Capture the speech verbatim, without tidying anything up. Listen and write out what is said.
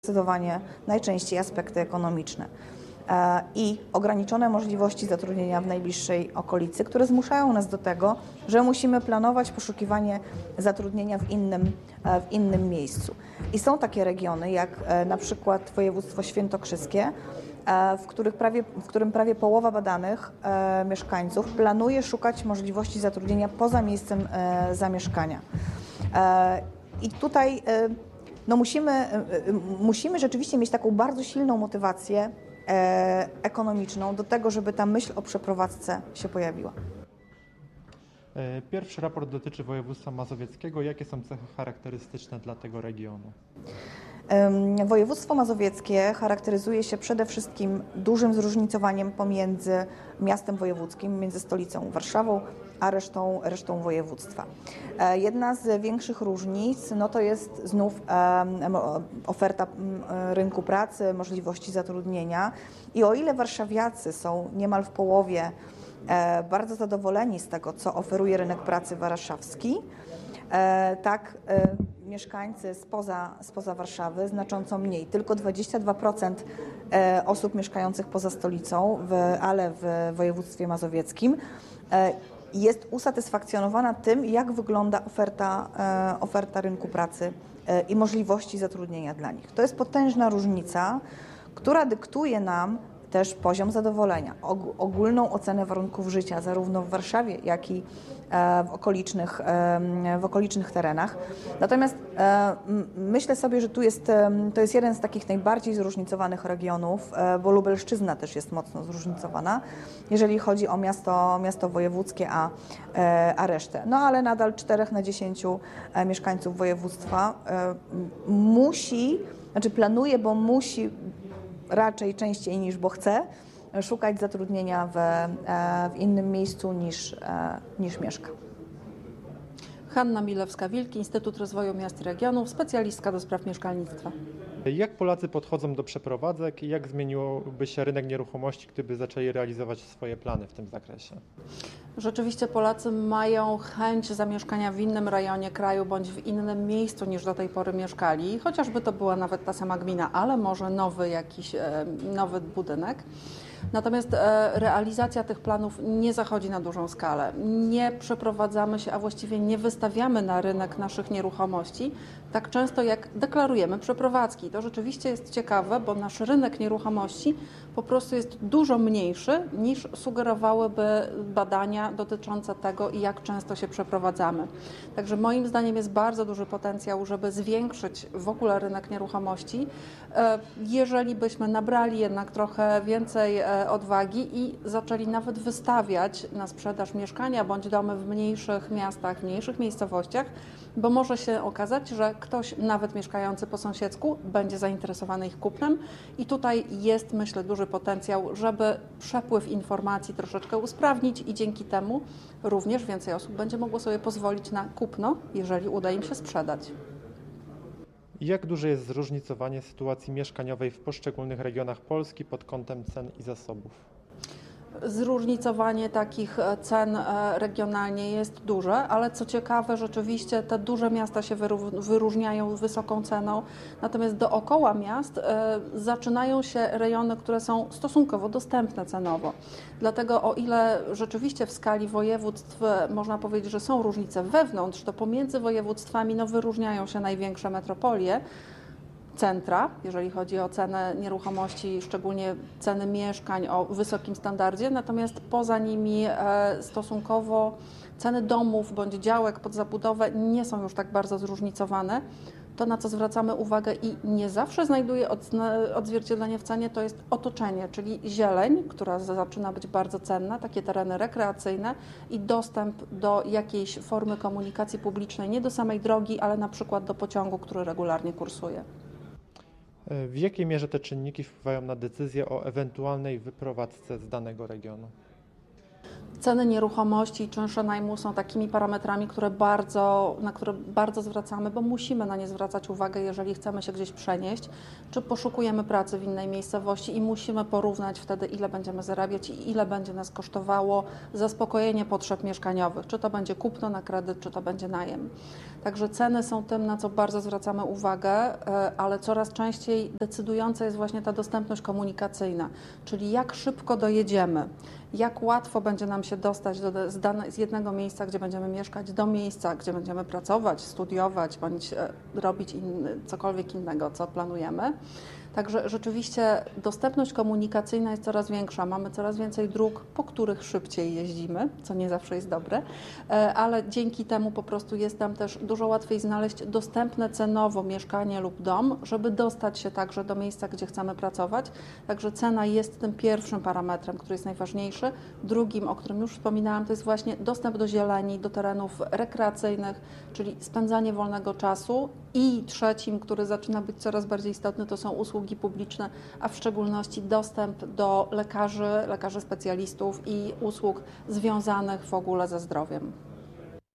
zdecydowanie najczęściej aspekty ekonomiczne i ograniczone możliwości zatrudnienia w najbliższej okolicy, które zmuszają nas do tego, że musimy planować poszukiwanie zatrudnienia w innym, w innym miejscu. I są takie regiony, jak na przykład województwo świętokrzyskie, w, których prawie, w którym prawie połowa badanych e, mieszkańców planuje szukać możliwości zatrudnienia poza miejscem e, zamieszkania. E, I tutaj e, no musimy, e, musimy rzeczywiście mieć taką bardzo silną motywację e, ekonomiczną do tego, żeby ta myśl o przeprowadzce się pojawiła. Pierwszy raport dotyczy województwa mazowieckiego. Jakie są cechy charakterystyczne dla tego regionu? Województwo mazowieckie charakteryzuje się przede wszystkim dużym zróżnicowaniem pomiędzy miastem wojewódzkim, między stolicą Warszawą, a resztą, resztą województwa. Jedna z większych różnic no to jest znów oferta rynku pracy, możliwości zatrudnienia i o ile warszawiacy są niemal w połowie bardzo zadowoleni z tego, co oferuje rynek pracy warszawski, tak mieszkańcy spoza, spoza Warszawy znacząco mniej. Tylko dwadzieścia dwa procent osób mieszkających poza stolicą, w, ale w województwie mazowieckim jest usatysfakcjonowana tym, jak wygląda oferta, oferta rynku pracy i możliwości zatrudnienia dla nich. To jest potężna różnica, która dyktuje nam też poziom zadowolenia, ogólną ocenę warunków życia zarówno w Warszawie, jak i w okolicznych, w okolicznych terenach. Natomiast myślę sobie, że tu jest, to jest jeden z takich najbardziej zróżnicowanych regionów, bo Lubelszczyzna też jest mocno zróżnicowana, jeżeli chodzi o miasto, miasto wojewódzkie, a, a resztę. No ale nadal czterech na dziesięciu mieszkańców województwa musi, znaczy planuje, bo musi raczej częściej niż bo chce, szukać zatrudnienia w, w innym miejscu niż, niż mieszka. Hanna Milewska-Wilk, Instytut Rozwoju Miast i Regionów, specjalistka do spraw mieszkalnictwa. Jak Polacy podchodzą do przeprowadzek i jak zmieniłoby się rynek nieruchomości, gdyby zaczęli realizować swoje plany w tym zakresie? Rzeczywiście Polacy mają chęć zamieszkania w innym rejonie kraju bądź w innym miejscu niż do tej pory mieszkali, chociażby to była nawet ta sama gmina, ale może nowy jakiś nowy budynek. Natomiast realizacja tych planów nie zachodzi na dużą skalę. Nie przeprowadzamy się, a właściwie nie wystawiamy na rynek naszych nieruchomości tak często, jak deklarujemy przeprowadzki. To rzeczywiście jest ciekawe, bo nasz rynek nieruchomości po prostu jest dużo mniejszy niż sugerowałyby badania dotyczące tego, jak często się przeprowadzamy. Także moim zdaniem jest bardzo duży potencjał, żeby zwiększyć w ogóle rynek nieruchomości, jeżeli byśmy nabrali jednak trochę więcej odwagi i zaczęli nawet wystawiać na sprzedaż mieszkania bądź domy w mniejszych miastach, w mniejszych miejscowościach, bo może się okazać, że ktoś nawet mieszkający po sąsiedzku będzie zainteresowany ich kupnem i tutaj jest, myślę, duży potencjał, żeby przepływ informacji troszeczkę usprawnić i dzięki temu również więcej osób będzie mogło sobie pozwolić na kupno, jeżeli uda im się sprzedać. Jak duże jest zróżnicowanie sytuacji mieszkaniowej w poszczególnych regionach Polski pod kątem cen i zasobów? Zróżnicowanie takich cen regionalnie jest duże, ale co ciekawe, rzeczywiście te duże miasta się wyróżniają wysoką ceną, natomiast dookoła miast zaczynają się rejony, które są stosunkowo dostępne cenowo. Dlatego o ile rzeczywiście w skali województw można powiedzieć, że są różnice wewnątrz, to pomiędzy województwami no, wyróżniają się największe metropolie, centra, jeżeli chodzi o cenę nieruchomości, szczególnie ceny mieszkań o wysokim standardzie, natomiast poza nimi stosunkowo ceny domów bądź działek pod zabudowę nie są już tak bardzo zróżnicowane. To, na co zwracamy uwagę i nie zawsze znajduje odzwierciedlenie w cenie, to jest otoczenie, czyli zieleń, która zaczyna być bardzo cenna, takie tereny rekreacyjne i dostęp do jakiejś formy komunikacji publicznej, nie do samej drogi, ale na przykład do pociągu, który regularnie kursuje. W jakiej mierze te czynniki wpływają na decyzję o ewentualnej wyprowadzce z danego regionu? Ceny nieruchomości i czynsze najmu są takimi parametrami, które bardzo, na które bardzo zwracamy, bo musimy na nie zwracać uwagę, jeżeli chcemy się gdzieś przenieść, czy poszukujemy pracy w innej miejscowości i musimy porównać wtedy, ile będziemy zarabiać i ile będzie nas kosztowało zaspokojenie potrzeb mieszkaniowych, czy to będzie kupno na kredyt, czy to będzie najem. Także ceny są tym, na co bardzo zwracamy uwagę, e, ale coraz częściej decydująca jest właśnie ta dostępność komunikacyjna, czyli jak szybko dojedziemy, jak łatwo będzie nam się dostać do, z, dane, z jednego miejsca, gdzie będziemy mieszkać, do miejsca, gdzie będziemy pracować, studiować bądź e, robić inny, cokolwiek innego, co planujemy. Także rzeczywiście dostępność komunikacyjna jest coraz większa. Mamy coraz więcej dróg, po których szybciej jeździmy, co nie zawsze jest dobre, ale dzięki temu po prostu jest nam też dużo łatwiej znaleźć dostępne cenowo mieszkanie lub dom, żeby dostać się także do miejsca, gdzie chcemy pracować. Także cena jest tym pierwszym parametrem, który jest najważniejszy. Drugim, o którym już wspominałam, to jest właśnie dostęp do zieleni, do terenów rekreacyjnych, czyli spędzanie wolnego czasu. I trzecim, który zaczyna być coraz bardziej istotny, to są usługi publiczne, a w szczególności dostęp do lekarzy, lekarzy specjalistów i usług związanych w ogóle ze zdrowiem.